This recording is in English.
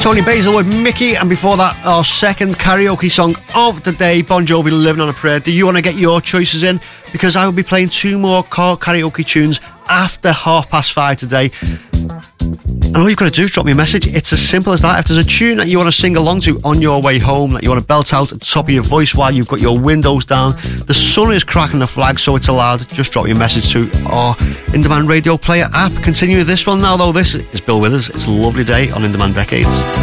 Tony Basil with Mickey, and before that, our second karaoke song of the day, Bon Jovi, Living on a Prayer. Do you want to get your choices in? Because I will be playing 2 more karaoke tunes after 5:30 today. And all you've got to do is drop me a message. It's as simple as that. If there's a tune that you want to sing along to on your way home, that you want to belt out at the top of your voice while you've got your windows down, the sun is cracking the flag, so it's allowed, just drop me a message to our In Demand Radio Player app. Continue with this one now, though. This is Bill Withers. It's a lovely day on In Demand Decades.